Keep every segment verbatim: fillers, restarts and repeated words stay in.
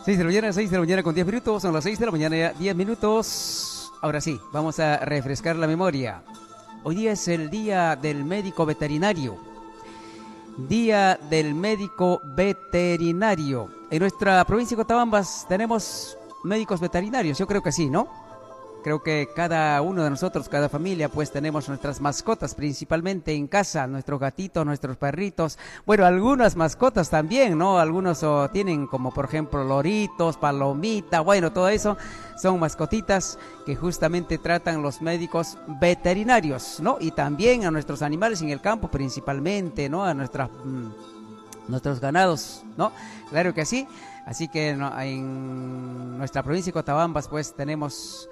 seis de la mañana, seis de la mañana con diez minutos, son las seis de la mañana, ya diez minutos. Ahora sí, vamos a refrescar la memoria. Hoy día es el Día del Médico Veterinario. Día del Médico Veterinario. En nuestra provincia de Cotabambas tenemos médicos veterinarios, yo creo que sí, ¿no? Creo que cada uno de nosotros, cada familia, pues tenemos nuestras mascotas, principalmente en casa, nuestros gatitos, nuestros perritos. Bueno, algunas mascotas también, ¿no? Algunos oh, tienen como, por ejemplo, loritos, palomita, bueno, todo eso son mascotitas que justamente tratan los médicos veterinarios, ¿no? Y también a nuestros animales en el campo, principalmente, ¿no? A nuestras, mmm, nuestros ganados, ¿no? Claro que sí. Así que ¿no? en nuestra provincia de Cotabambas, pues tenemos...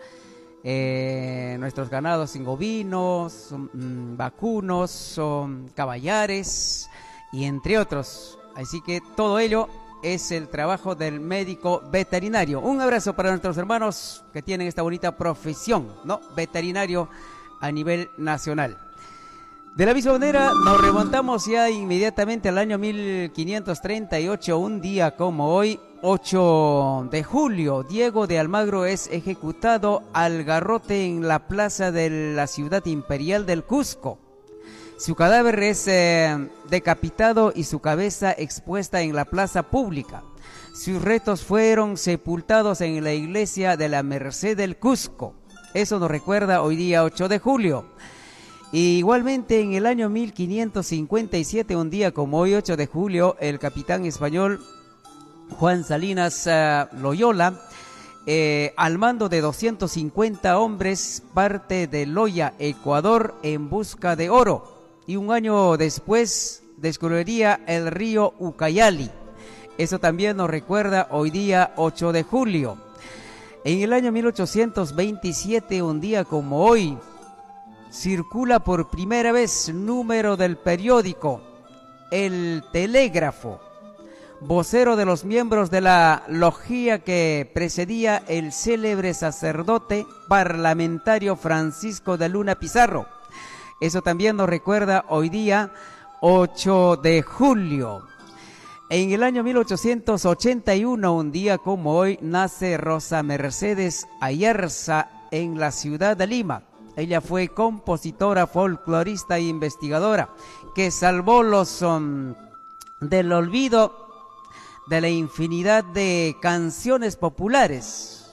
Eh, nuestros ganados en bovinos, mmm, vacunos, son caballares y entre otros. Así que todo ello es el trabajo del médico veterinario. Un abrazo para nuestros hermanos que tienen esta bonita profesión, ¿no? Veterinario a nivel nacional. De la misma manera, nos remontamos ya inmediatamente al año mil quinientos treinta y ocho, un día como hoy, ocho de julio, Diego de Almagro es ejecutado al garrote en la plaza de la ciudad imperial del Cusco. Su cadáver es eh, decapitado y su cabeza expuesta en la plaza pública. Sus restos fueron sepultados en la iglesia de la Merced del Cusco. Eso nos recuerda hoy día ocho de julio. Y igualmente en el año mil quinientos cincuenta y siete, un día como hoy, ocho de julio, el capitán español Juan Salinas uh, Loyola, eh, al mando de doscientos cincuenta hombres, parte de Loya, Ecuador, en busca de oro. Y un año después descubriría el río Ucayali. Eso también nos recuerda hoy día ocho de julio. En el año mil ochocientos veintisiete, un día como hoy, circula por primera vez número del periódico El Telégrafo, vocero de los miembros de la logía que precedía el célebre sacerdote parlamentario Francisco de Luna Pizarro. Eso también nos recuerda hoy día ocho de julio. En el año mil ochocientos ochenta y uno, un día como hoy, nace Rosa Mercedes Ayarza en la ciudad de Lima. Ella fue compositora, folclorista e investigadora que salvó los um, del olvido de la infinidad de canciones populares.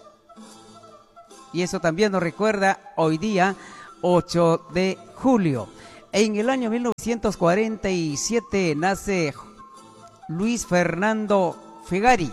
Y eso también nos recuerda hoy día ocho de julio. En el año mil novecientos cuarenta y siete nace Luis Fernando Fegari,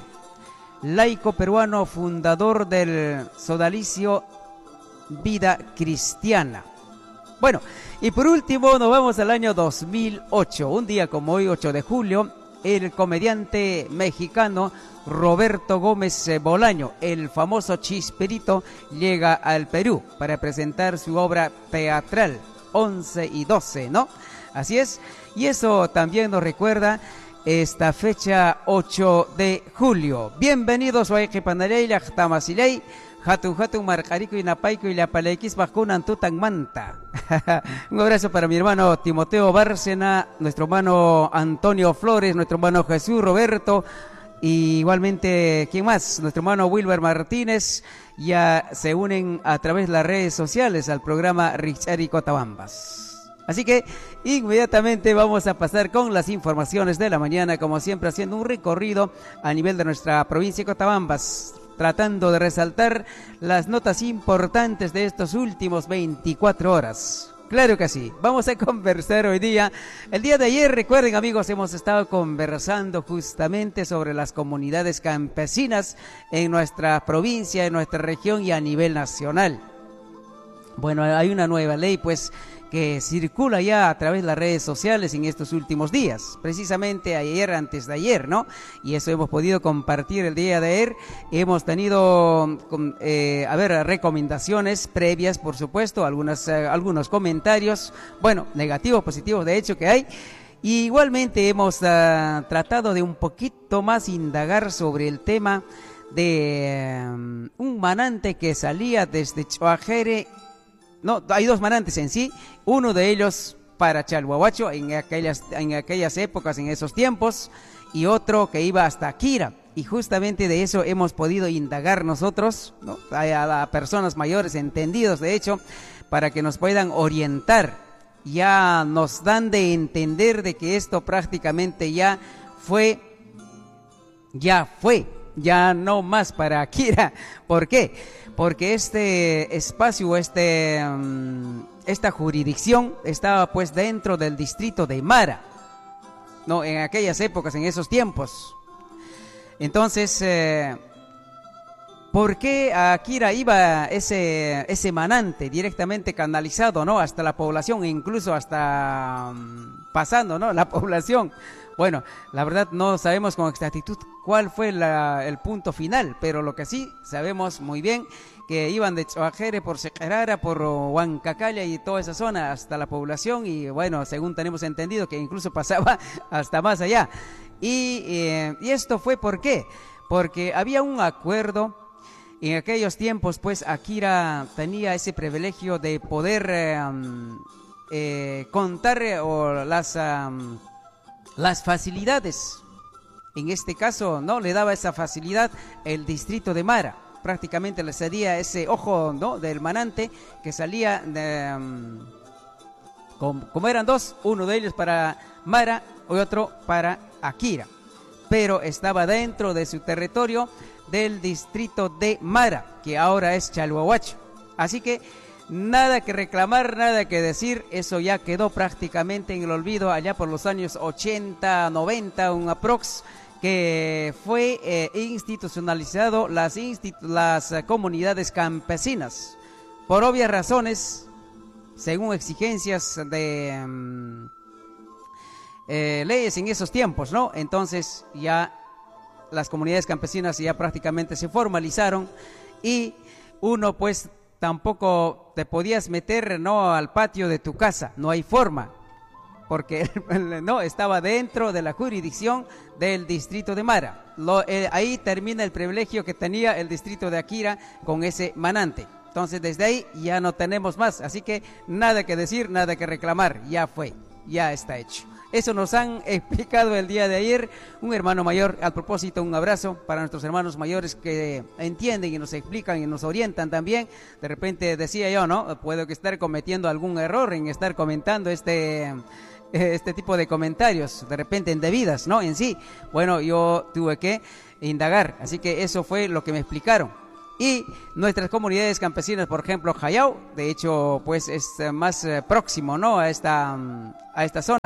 laico peruano, fundador del sodalicio Vida Cristiana. Bueno, y por último nos vamos al año dos mil ocho, un día como hoy, ocho de julio, el comediante mexicano Roberto Gómez Bolaño, el famoso Chisperito, llega al Perú para presentar su obra teatral once y doce, ¿no? Así es, y eso también nos recuerda esta fecha ocho de julio. Bienvenidos a Equipanarey, Tamasillay. Hatun hatun marcarico y napaico y la palequis vacunan tutan manta. Un abrazo para mi hermano Timoteo Bárcena, nuestro hermano Antonio Flores, nuestro hermano Jesús Roberto, y igualmente, ¿quién más? Nuestro hermano Wilber Martínez. Ya se unen a través de las redes sociales al programa Richard y Cotabambas. Así que inmediatamente vamos a pasar con las informaciones de la mañana, como siempre haciendo un recorrido a nivel de nuestra provincia de Cotabambas, tratando de resaltar las notas importantes de estos últimos veinticuatro horas. Claro que sí, vamos a conversar hoy día. El día de ayer, recuerden amigos, hemos estado conversando justamente sobre las comunidades campesinas en nuestra provincia, en nuestra región y a nivel nacional. Bueno, hay una nueva ley pues que circula ya a través de las redes sociales en estos últimos días, precisamente ayer, antes de ayer, ¿no? Y eso hemos podido compartir el día de ayer. Hemos tenido, eh, a ver, recomendaciones previas, por supuesto, algunas, eh, algunos comentarios, bueno, negativos, positivos, de hecho que hay. Y igualmente hemos uh, tratado de un poquito más indagar sobre el tema de um, un manante que salía desde Choajere. No, hay dos manantes en sí, uno de ellos para Chalhuahuacho en aquellas, en aquellas épocas, en esos tiempos, y otro que iba hasta Quira. y justamente de eso hemos podido indagar nosotros, ¿no? a, a personas mayores, entendidos de hecho, para que nos puedan orientar. Ya nos dan de entender de que esto prácticamente ya fue, ya fue, ya no más para Akira. ¿Por qué? Porque este espacio, este, esta jurisdicción estaba pues dentro del distrito de Mara, no, en aquellas épocas, en esos tiempos. Entonces, eh, ¿por qué a Akira iba ese, ese manante directamente canalizado, ¿no? Hasta la población, e incluso hasta um, pasando, ¿no? La población. Bueno, la verdad no sabemos con exactitud cuál fue la, el punto final, pero lo que sí sabemos muy bien que iban de Choajere por Sequerara, por Huancacalla y toda esa zona hasta la población, y bueno, según tenemos entendido que incluso pasaba hasta más allá. Y, eh, y esto fue ¿por qué? Porque había un acuerdo. En aquellos tiempos, pues, Akira tenía ese privilegio de poder eh, um, eh, contar eh, o las, um, las facilidades. En este caso, no le daba esa facilidad el distrito de Mara. Prácticamente le cedía ese ojo, ¿no?, del manante que salía de, um, como, como eran dos, uno de ellos para Mara y otro para Akira. Pero estaba dentro de su territorio del distrito de Mara, que ahora es Chalhuahuacho. Así que nada que reclamar, nada que decir, eso ya quedó prácticamente en el olvido allá por los años ochenta, noventa, un aprox, que fue eh, institucionalizado las, institu las uh, comunidades campesinas, por obvias razones, según exigencias de um, eh, leyes en esos tiempos, ¿no? Entonces ya las comunidades campesinas ya prácticamente se formalizaron y uno pues tampoco te podías meter, no, al patio de tu casa, no hay forma, porque no estaba dentro de la jurisdicción del distrito de Mara. Lo, eh, ahí termina el privilegio que tenía el distrito de Akira con ese manante. Entonces desde ahí ya no tenemos más, así que nada que decir, nada que reclamar, ya fue, ya está hecho. Eso nos han explicado el día de ayer un hermano mayor. Al propósito, un abrazo para nuestros hermanos mayores que entienden y nos explican y nos orientan también. De repente decía yo, ¿no? Puedo que estar cometiendo algún error en estar comentando este, este tipo de comentarios, de repente indebidas, ¿no? En sí. Bueno, yo tuve que indagar, así que eso fue lo que me explicaron. Y nuestras comunidades campesinas, por ejemplo, Callao, de hecho, pues es más próximo, ¿no? A esta, a esta zona.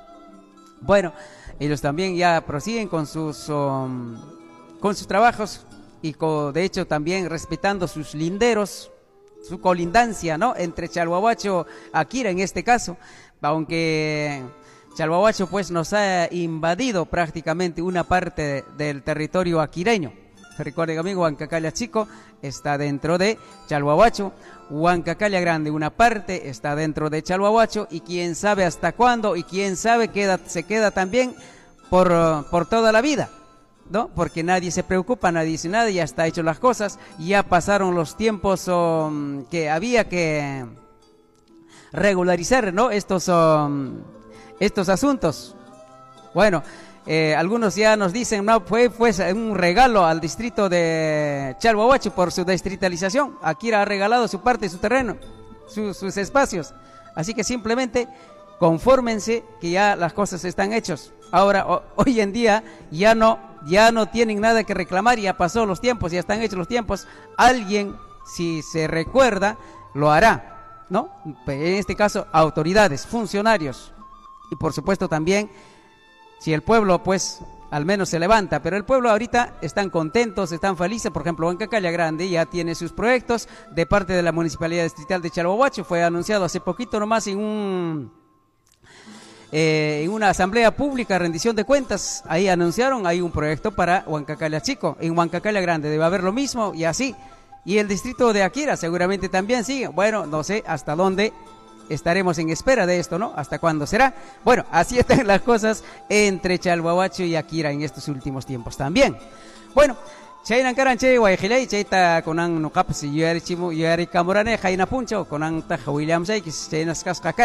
Bueno, ellos también ya prosiguen con sus, um, con sus trabajos y con, de hecho también respetando sus linderos, su colindancia, ¿no?, entre Chalhuahuacho y Akira en este caso, aunque Chalhuahuacho pues nos ha invadido prácticamente una parte del territorio aquireño. Recuerden, amigo, Huancacalla Chico está dentro de Chalhuahuacho, Huancacalla Grande una parte está dentro de Chalhuahuacho, y quién sabe hasta cuándo, y quién sabe queda, se queda también por, uh, por toda la vida, ¿no? Porque nadie se preocupa, nadie dice nada, ya está hecho las cosas, ya pasaron los tiempos um, que había que regularizar, ¿no?, estos, um, estos asuntos. Bueno, Eh, algunos ya nos dicen, no, fue pues un regalo al distrito de Chalhuahuacho por su distritalización. Akira ha regalado su parte, su terreno, su, sus espacios. Así que simplemente confórmense que ya las cosas están hechas. Ahora, o, hoy en día ya no, ya no tienen nada que reclamar, ya pasó los tiempos, ya están hechos los tiempos. Alguien, si se recuerda, lo hará, ¿no? En este caso, autoridades, funcionarios, y por supuesto también si el pueblo pues al menos se levanta. Pero el pueblo ahorita están contentos, están felices. Por ejemplo, Huancacalla Grande ya tiene sus proyectos de parte de la Municipalidad Distrital de Chalhuahuacho. Fue anunciado hace poquito nomás en un eh, en una asamblea pública, rendición de cuentas. Ahí anunciaron, hay un proyecto para Huancacalla Chico. En Huancacalla Grande debe haber lo mismo, y así. Y el distrito de Akira seguramente también sigue. Bueno, no sé hasta dónde estaremos en espera de esto, ¿no? ¿Hasta cuándo será? Bueno, así están las cosas entre Chalhuahuacho y Akira en estos últimos tiempos también. Bueno, chaynan karanche guayjilay chayta konan nuqapas yuyari chimu yuyari kamurane jaina puncho konan taja William Say que chaynas kasqa karan.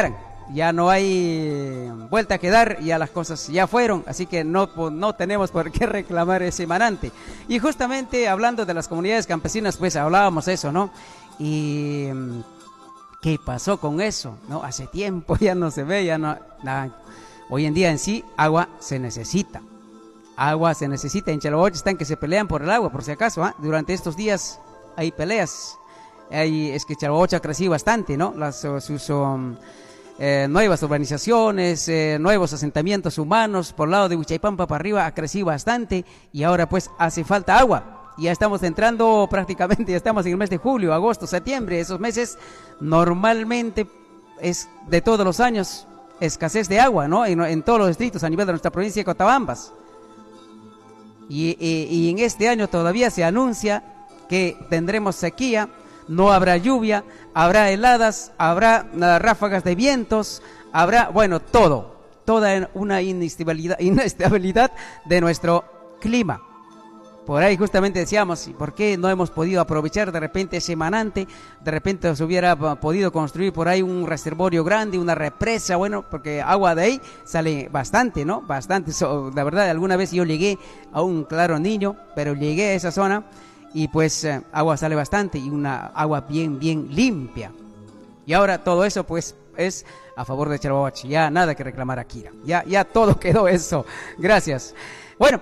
ya no hay vuelta a quedar, ya las cosas ya fueron, así que no, no tenemos por qué reclamar ese manante. Y justamente hablando de las comunidades campesinas, pues hablábamos eso, ¿no? Y ¿qué pasó con eso? ¿No? Hace tiempo ya no se ve, ya no, nada. Hoy en día en sí, agua se necesita. Agua se necesita. En Chalahuache están que se pelean por el agua, por si acaso, ¿eh? Durante estos días hay peleas. Hay, es que Chalahuache ha crecido bastante, ¿no? Las, sus um, eh, nuevas urbanizaciones, eh, nuevos asentamientos humanos, por el lado de Huchaypampa para arriba ha crecido bastante y ahora pues hace falta agua. Ya estamos entrando prácticamente, ya estamos en el mes de julio, agosto, septiembre, esos meses normalmente es de todos los años escasez de agua, ¿no? En, en todos los distritos a nivel de nuestra provincia de Cotabambas. Y, y, y en este año todavía se anuncia que tendremos sequía, no habrá lluvia, habrá heladas, habrá uh, ráfagas de vientos, habrá, bueno, todo, toda una inestabilidad, inestabilidad de nuestro clima. Por ahí justamente decíamos, ¿por qué no hemos podido aprovechar de repente ese manante? De repente se hubiera podido construir por ahí un reservorio grande, una represa, bueno, porque agua de ahí sale bastante, ¿no? Bastante. So, la verdad, alguna vez yo llegué a un claro niño, pero llegué a esa zona y pues eh, agua sale bastante y una agua bien, bien limpia. Y ahora todo eso pues es a favor de Chalahuache, ya nada que reclamar aquí, ya, ya todo quedó eso. Gracias. Bueno,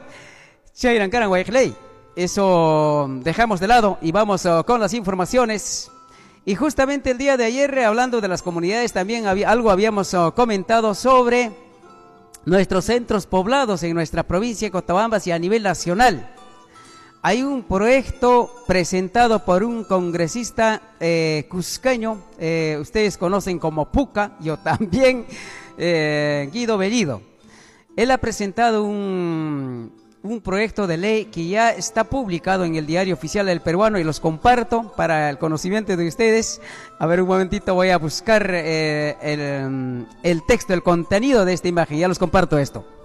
eso dejamos de lado y vamos uh, con las informaciones. Y justamente el día de ayer, hablando de las comunidades, también había, algo habíamos uh, comentado sobre nuestros centros poblados en nuestra provincia de Cotabambas y a nivel nacional. Hay un proyecto presentado por un congresista eh, cusqueño, eh, ustedes conocen como Puca, yo también, eh, Guido Bellido. Él ha presentado un, un proyecto de ley que ya está publicado en el Diario Oficial del Peruano y los comparto para el conocimiento de ustedes. A ver, un momentito, voy a buscar eh, el, el texto, el contenido de esta imagen, ya los comparto esto.